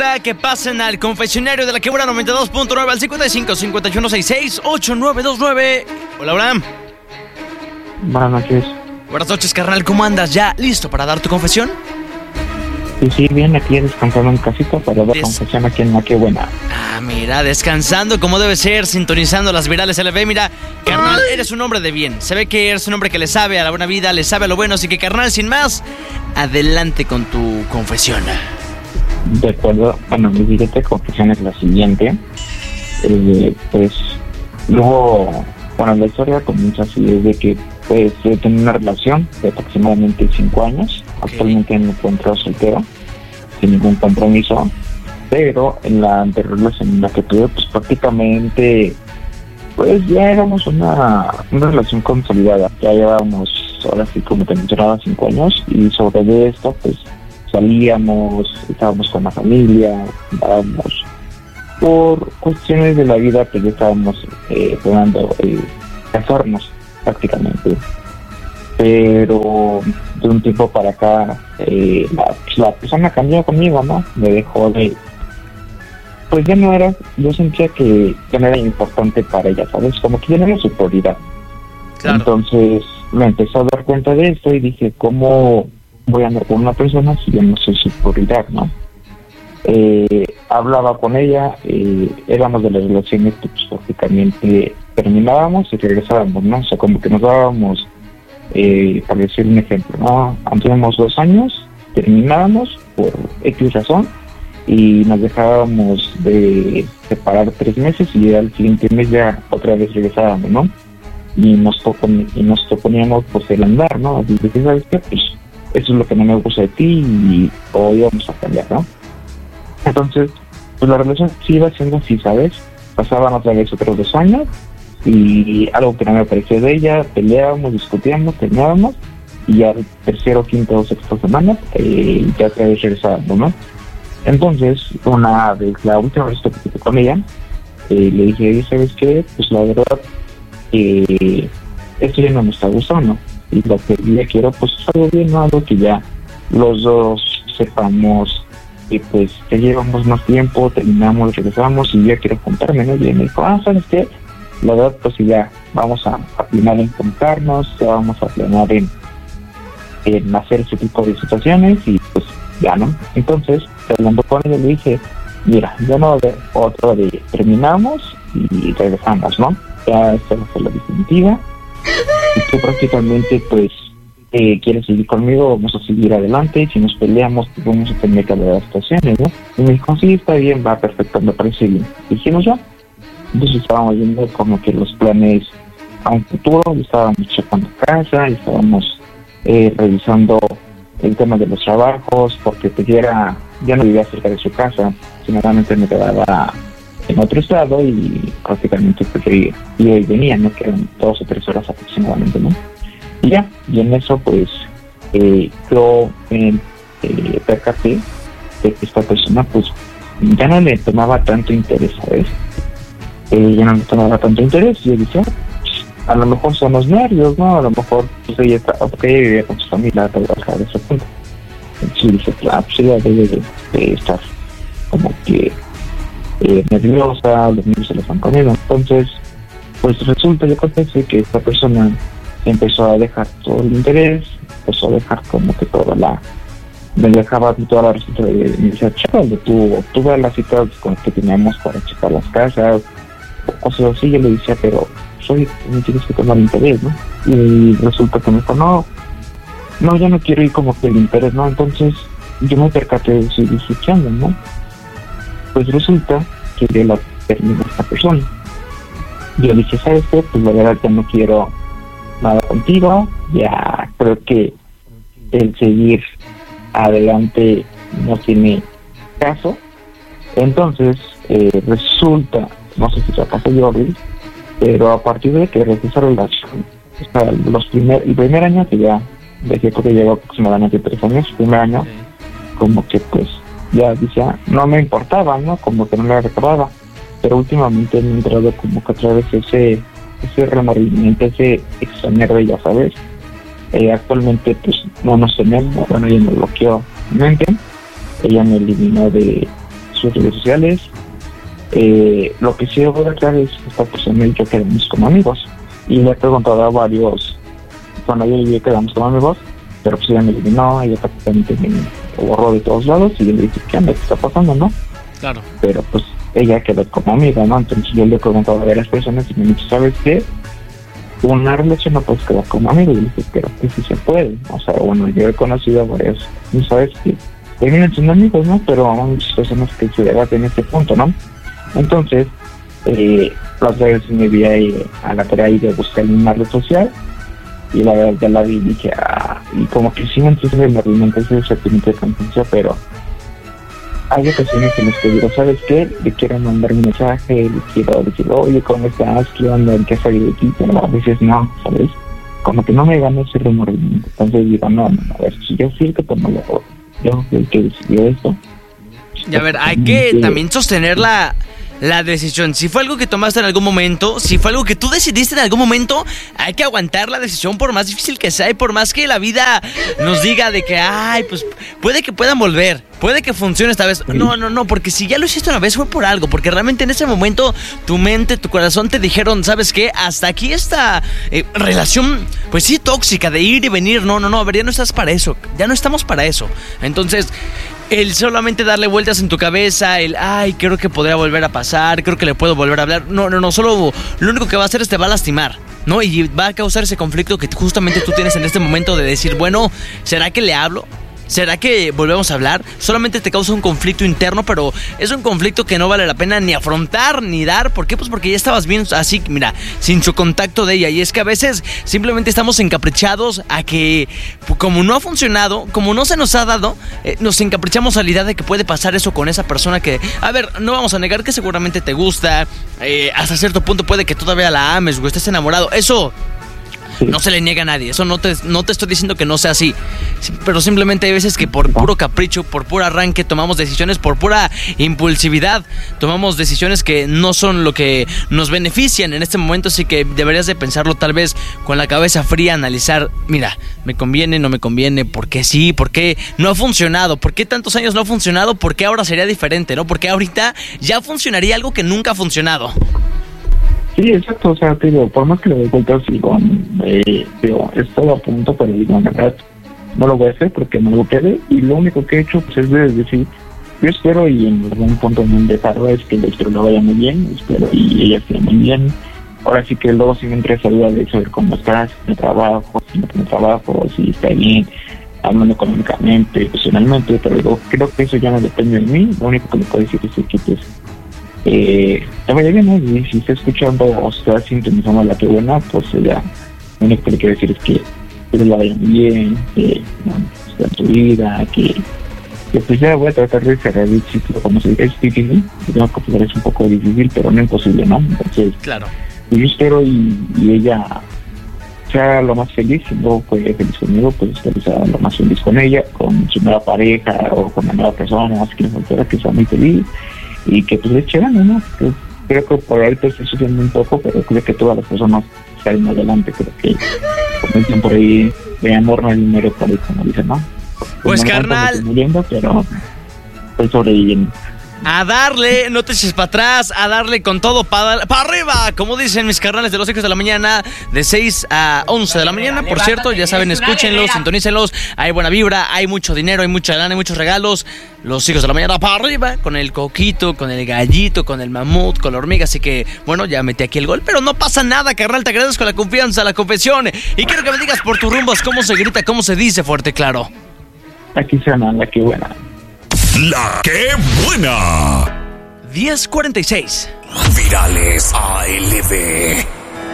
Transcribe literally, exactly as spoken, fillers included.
gusta que pasen al confesionario de la Quebra noventa y dos punto nueve al cincuenta y cinco, cincuenta y uno, sesenta y seis, ochenta y nueve veintinueve. Hola, Abraham. Buenas noches. Buenas noches, carnal. ¿Cómo andas? ¿Ya listo para dar tu confesión? Sí, sí, bien, aquí descansando en casita para dar Des... confesión aquí en la Qué Buena. Ah, mira, descansando como debe ser, sintonizando las virales L V. Mira, carnal, eres un hombre de bien. Se ve que eres un hombre que le sabe a la buena vida, le sabe a lo bueno. Así que, carnal, sin más, adelante con tu confesión. De acuerdo. Bueno, mi siguiente confesión es la siguiente. Eh, pues, luego, bueno, la historia comienza así, es de que, pues, yo tenía una relación de aproximadamente cinco años. Okay. Actualmente me encuentro soltero, sin ningún compromiso, pero en la anterior relación en la que tuve, pues prácticamente, pues ya éramos una, una relación consolidada. Ya llevábamos, ahora sí como te mencionaba, cinco años, y sobre esto, pues salíamos, estábamos con la familia, estábamos por cuestiones de la vida que ya estábamos eh, planeando eh, casarnos prácticamente. Pero de un tiempo para acá eh, la, la persona cambió conmigo, ¿no? Me dejó de... Pues ya no era... Yo sentía que ya no era importante para ella, ¿sabes? Como que ya no era su prioridad. Claro. Entonces me empezó a dar cuenta de esto y dije, ¿cómo voy a andar con una persona si yo no soy su prioridad, ¿no? Eh, hablaba con ella, eh, éramos de las relaciones que pues prácticamente terminábamos y regresábamos, ¿no? O sea, como que nos dábamos... Eh, para decir un ejemplo, ¿no? Teníamos dos años, terminábamos por X razón y nos dejábamos de separar tres meses y al siguiente mes ya otra vez regresábamos, ¿no? Y nos, propon- y nos proponíamos pues el andar, ¿no? Y dije, ¿sabes qué? Pues eso es lo que no me gusta de ti y hoy vamos a cambiar, ¿no? Entonces, pues la relación sí iba siendo así, ¿sabes? Pasaban otra vez otros dos años y algo que no me pareció de ella, peleábamos, discutíamos, terminábamos y ya el tercero, quinto o sexto semana eh, ya otra vez regresábamos, ¿no? Entonces, una vez, la última vez que estuve con ella, eh, le dije, ¿sabes qué? Pues la verdad, eh, esto ya no me está gustando y lo que ya quiero, pues es algo bien, ¿no? Algo que ya los dos sepamos y pues que llevamos más tiempo, terminamos, regresamos y ya quiero juntarme, ¿no? Y me dijo, ah, ¿sabes qué? La verdad, pues ya vamos a, a planear en juntarnos, ya vamos a planear en, en hacer ese tipo de situaciones y pues ya, ¿no? Entonces, hablando con ella, le dije, mira, ya no va a haber otro de terminamos y regresamos, ¿no? Ya esta va a ser la definitiva y tú prácticamente, pues, eh, quieres seguir conmigo, vamos a seguir adelante y si nos peleamos, pues vamos a tener que hablar de las situaciones, ¿no? Y me dijo, sí, está bien, va perfecto, me parece bien. Dijimos ya. Entonces estábamos viendo como que los planes a un futuro, y estábamos checando casa, y estábamos eh, revisando el tema de los trabajos, porque pues ya, era, ya no vivía cerca de su casa, generalmente me quedaba en otro estado y prácticamente pues iba y venía, ¿no? Que eran dos o tres horas aproximadamente, ¿no? Y ya, y en eso pues eh, yo me eh, percaté de que esta persona pues ya no le tomaba tanto interés, ¿sabes? Eh, ya no me tomaba tanto interés y yo dije, a lo mejor son los nervios, ¿no? A lo mejor pues ella está, porque ella vivía con su familia, pero hasta ese punto. Entonces dije, claro, pues ella debe de, de estar como que eh, nerviosa, los niños se le están comiendo. Entonces, pues resulta, yo confesé que esta persona empezó a dejar todo el interés, empezó a dejar como que toda la, me dejaba toda la receta de, me decía, chaval, tú, tú veas las citas con las que teníamos para checar las casas, o sea, así. Yo le decía, pero soy, me tienes que tomar interés, ¿no? Y resulta que me dijo, no, no, yo no quiero ir como que el interés, ¿no? Entonces yo me percaté de eso y dije, ¿qué onda, no? Pues resulta que yo la terminé a esta persona. Yo dije, ¿sabes qué? Pues la verdad ya no quiero nada contigo, ya creo que el seguir adelante no tiene caso. Entonces eh, resulta, no sé si se acaso Jordi, pero a partir de que regresé esa relación, o sea, los primer, el primer año que ya, desde que llevo aproximadamente tres años, el primer año, como que pues ya decía, no me importaba, ¿no? Como que no me recordaba, pero últimamente me he entrado como que otra vez ese, ese remordimiento, ese extrañar de ella, ¿sabes? Eh, actualmente pues no nos tenemos, bueno, ella me bloqueó mi mente, ella me eliminó de sus redes sociales. Eh, lo que sí debo aclarar es que esta persona y yo quedamos como amigos. Y le he preguntado a varios, cuando yo y yo quedamos como amigos, pero pues ella me eliminó, ella prácticamente me borró de todos lados y yo le dije, ¿qué onda? ¿Qué está pasando, no? Claro. Pero pues ella quedó como amiga, ¿no? Entonces yo le he preguntado a varias personas y me han dicho, ¿sabes qué? Una relación no puedes quedar como amigo. Y le dije, pero que sí se puede. O sea, bueno, yo he conocido a varios, y sabes que terminan siendo amigos, ¿no? Pero hay muchas personas que se debaten en este punto, ¿no? Entonces, eh, las veces me vi ahí a la tarea de buscar en una red social y la verdad ya la vi y dije, ah, y como que sí me entiende me alimenta ese sentimiento de conciencia, pero hay ocasiones en las que digo, ¿sabes qué? Le quiero mandar un mensaje, le quiero decir, oye, ¿cómo estás? ¿Qué onda? ¿Qué salió de ti? Pero a veces no, ¿sabes? Como que no me gana ese remordimiento. Entonces digo, no, no, a ver, si yo fui el que tomó la hora, yo fui el que decidió esto. Y a ver, hay que también sostener la... La decisión, si fue algo que tomaste en algún momento, si fue algo que tú decidiste en algún momento, hay que aguantar la decisión por más difícil que sea y por más que la vida nos diga de que, ay, pues puede que puedan volver, puede que funcione esta vez. No, no, no, porque si ya lo hiciste una vez fue por algo, porque realmente en ese momento tu mente, tu corazón te dijeron, ¿sabes qué? Hasta aquí esta eh, relación, pues sí, tóxica, de ir y venir, no, no, no, a ver, ya no estás para eso, ya no estamos para eso. Entonces... el solamente darle vueltas en tu cabeza, el, ay, creo que podría volver a pasar, creo que le puedo volver a hablar. No, no, no, solo lo único que va a hacer es te va a lastimar, ¿no? Y va a causar ese conflicto que justamente tú tienes en este momento de decir, bueno, ¿será que le hablo? ¿Será que volvemos a hablar? Solamente te causa un conflicto interno, pero es un conflicto que no vale la pena ni afrontar ni dar. ¿Por qué? Pues porque ya estabas bien así, mira, sin su contacto de ella. Y es que a veces simplemente estamos encaprichados a que, como no ha funcionado, como no se nos ha dado, eh, nos encaprichamos a la idea de que puede pasar eso con esa persona que, a ver, no vamos a negar que seguramente te gusta, eh, hasta cierto punto puede que todavía la ames o estés enamorado. Eso... no se le niega a nadie, eso no te, no te estoy diciendo que no sea así, pero simplemente hay veces que por puro capricho, por puro arranque tomamos decisiones, por pura impulsividad tomamos decisiones que no son lo que nos benefician en este momento, así que deberías de pensarlo tal vez con la cabeza fría, analizar, mira, me conviene, no me conviene, por qué sí, por qué no ha funcionado, por qué tantos años no ha funcionado, por qué ahora sería diferente, ¿no? Porque ahorita ya funcionaría algo que nunca ha funcionado. Sí, exacto, o sea, te digo, por más que le doy vueltas, digo, eh, digo, es todo a punto, pero digo, en verdad, no lo voy a hacer porque no lo quede, y lo único que he hecho, pues, es de decir, yo espero, y en algún punto en dejarlo es que la historia vaya muy bien, espero, y ella esté muy bien. Ahora sí que luego sí me interesa duda de saber cómo estás, si me trabajo, si no tiene trabajo, si está bien, hablando económicamente, profesionalmente, pero digo, creo que eso ya no depende de mí, lo único que le puedo decir es que, pues, Eh, te vaya bien, ¿no? Y si está escuchando o está sintonizando la que buena, pues ya lo único que le quiero decir es que que la vayan bien, que no, está en tu vida, que, que pues ya voy a tratar de cerrar el ciclo, como se dice, es difícil, tengo que pensar, es un poco difícil, pero no imposible, ¿no? Entonces, claro, pues yo espero y, y ella sea lo más feliz, si no fue feliz conmigo, pues espero sea lo más feliz con ella, con su nueva pareja o con la nueva persona, más que soltera, que sea muy feliz. Y que pues le eche ganas, ¿no? Que creo que por ahorita estoy sufriendo un poco, pero creo que todas las personas salen adelante. Creo que comienzan por ahí, de amor no hay dinero, por ahí, como dicen, ¿no? Pues, pues carnal, estoy muriendo, pero estoy sobreviviendo. A darle, no te eches para atrás, a darle con todo para pa arriba, como dicen mis carnales de los hijos de la mañana, de seis a once de la mañana, por cierto, ya saben, escúchenlos, sintonícenlos, hay buena vibra, hay mucho dinero, hay mucha lana, hay muchos regalos, los hijos de la mañana para arriba, con el coquito, con el gallito, con el mamut, con la hormiga, así que, bueno, ya metí aquí el gol, pero no pasa nada, carnal, te agradezco la confianza, la confesión, y quiero que me digas por tus rumbos cómo se grita, cómo se dice fuerte, claro. Aquí suena la que buena. La que buena. diez cuarenta y seis. Virales A L B.